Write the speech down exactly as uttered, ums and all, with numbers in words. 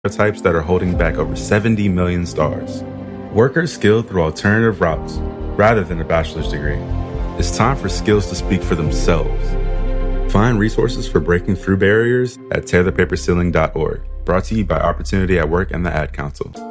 stereotypes that are holding back over seventy million stars. Workers skilled through alternative routes rather than a bachelor's degree. It's time for skills to speak for themselves. Find resources for breaking through barriers at tear the paper ceiling dot org. Brought to you by Opportunity at Work and the Ad Council.